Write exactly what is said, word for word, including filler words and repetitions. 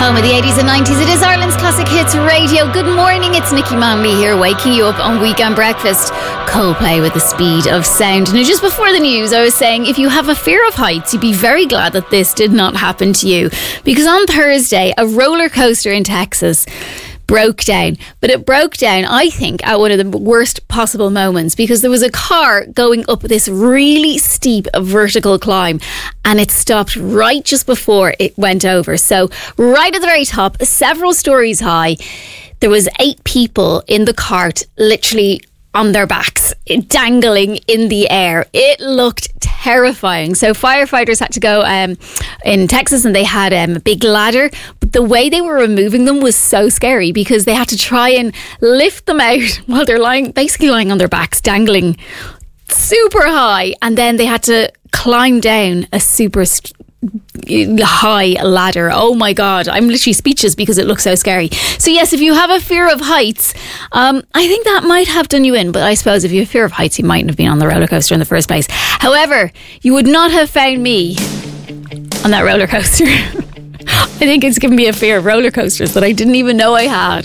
home of the eighties and nineties. It is Ireland's Classic Hits Radio. Good morning, it's Nikki Manley here, waking you up on Weekend Breakfast. Coldplay with the speed of sound. Now, just before the news, I was saying if you have a fear of heights, you'd be very glad that this did not happen to you. Because on Thursday, a roller coaster in Texas broke down. But it broke down, I think, at one of the worst possible moments, because there was a car going up this really steep vertical climb and it stopped right just before it went over. So right at the very top, several stories high, there was eight people in the cart, literally on their backs, dangling in the air. It looked terrifying. So firefighters had to go um, in Texas, and they had um, a big ladder. But the way they were removing them was so scary, because they had to try and lift them out while they're lying, basically lying on their backs, dangling super high. And then they had to climb down a super st- high ladder. Oh my God, I'm literally speechless because it looks so scary. So yes, if you have a fear of heights, um, I think that might have done you in. But I suppose if you have fear of heights, you mightn't have been on the roller coaster in the first place. However, you would not have found me on that roller coaster. I think it's given me a fear of roller coasters that I didn't even know I had.